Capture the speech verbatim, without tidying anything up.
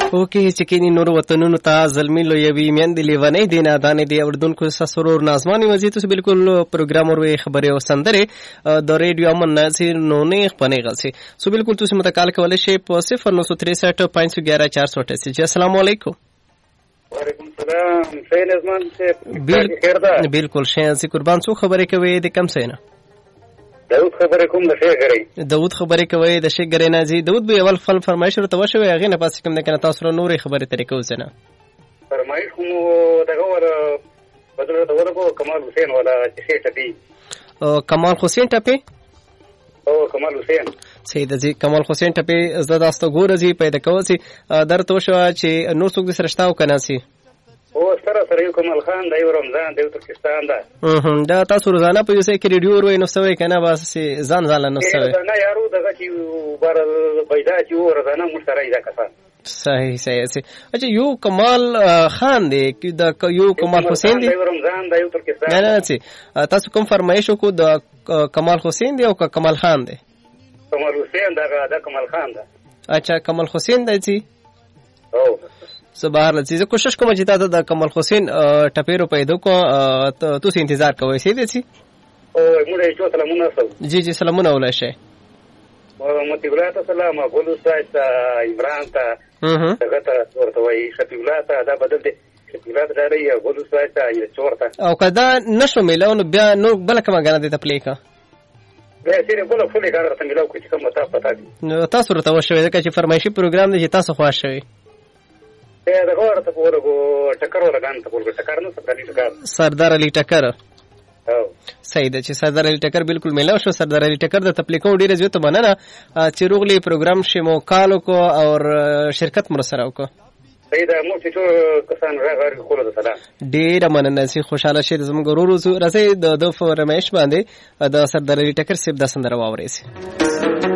اوکې چې کینی نور وطنونو ته زلمی لویوي میندې لیونۍ دي نادانې دي اردوونکو سسرور نازمانی وزي تاسو بالکل پروګرام ورو خبرې او سندره د ریډیو امن ناسي نو نه خپنه غلسي سو بالکل تاسو متکال کولای شئ په صفر نو تریسठ پانچ گیارہ چار سو اٹھاسی جی السلام علیکم وعلیکم السلام شین ازمان سے بالکل شین سي قربان څو خبرې کوي د کم سینه داود خبرې کوم د شي غري داود خبرې کوي د شي غري نه زی داود به اول فل فرمایش ورته وشوي هغه نه پاسې کوم نه کنه تاسو نورې خبرې طریقو زنه فرمایش کوم دغه ور بدل د ورکو کمال حسین ولا چې ټپي او کمال حسین ټپي او کمال حسین سید زی کمال حسین ټپي زړه داسته ګور زی پیدا کوي درته شو چې نور څوک د سرشتاو کنه سي او سره سره یو کمال خان دی رمضان دی ترکستان دا اه دا تاسو روزانه په یوسه کې ریډیو ورو نو سوي کنه بس ځان ځان نو سوي نه یارو دغه چې بار پیدا چې روزانه مشترک دا کسان صحیح صحیح سي اچھا یو کمال خان دی د یو کمال حسین دی رمضان دی ترکستان نه نه سي تاسو کوم فرمایش کو د کمال حسین دی او کمال خان دی کمال حسین دا دا کمال خان دا اچھا کمال حسین دی سي او سبحان الله زه کوشش کوم چې تاسو د کمال حسین ټپیرو پیدا کو تاسو انتظار کوئ سي دي سي او موږ یې سلامونه سو جی جی سلامونه ولای شي او متیبلات السلام ابو سایت عمران ته هغه ته ورته وایي شتیبلات دا بدل دي شتیبلات دا لري ابو سایت یې چورته او کدا نشو ملونه بیا نو بل کومه غنه دي تپلیکا بیا چې بل فولې کار ته ملو کو چې کومه تاسو پتا دي نو تاسو ورته وشوي ځکه چې فرمایشي پروګرام دی چې تاسو خوښ شوي دا غوړ ته ورغو ټکر ولګان ته ورغو ټکر نو سردار علی ټکر سردار علی ټکر او صحیح ده چې سردار علی ټکر بالکل ملاو شو سردار علی ټکر د تپلیکو ډیره زیاته مننه چې روغلی پروګرام شمو کالو کو او شرکت مر سره وکړه صحیح ده مو چې ټول کسان راغلي خو له سلام ډیره مننه سي خوشاله شه زموږ ورو روزو راځي د د فرمایش باندې د سردار علی ټکر سیب د سندره واوري سي